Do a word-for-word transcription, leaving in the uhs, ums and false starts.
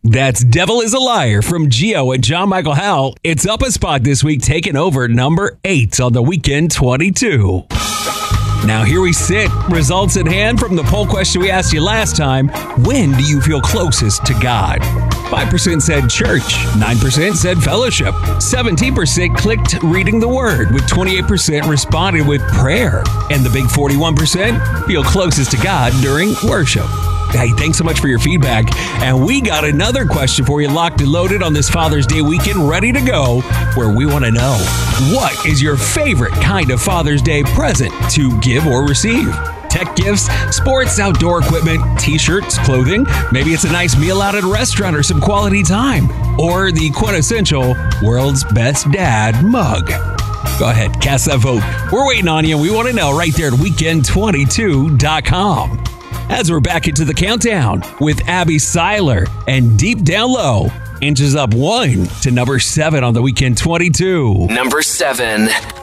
That's Devil is a Liar from Gio and John Michael Howell. It's up a spot this week, taking over number eight on the Weekend twenty-two. Now here we sit. Results at hand from the poll question we asked you last time. When do you feel closest to God? five percent said church, nine percent said fellowship, seventeen percent clicked reading the word, with twenty-eight percent responded with prayer, and the big forty-one percent feel closest to God during worship. Hey, thanks so much for your feedback. And we got another question for you locked and loaded on this Father's Day weekend, ready to go, where we want to know, what is your favorite kind of Father's Day present to give or receive? Tech gifts, sports, outdoor equipment, t-shirts, clothing. Maybe it's a nice meal out at a restaurant or some quality time. Or the quintessential world's best dad mug. Go ahead, cast that vote. We're waiting on you. We want to know right there at weekend twenty-two dot com. As we're back into the countdown with Abby Seiler and Deep Down Low, inches up one to number seven on the Weekend twenty-two. Number seven.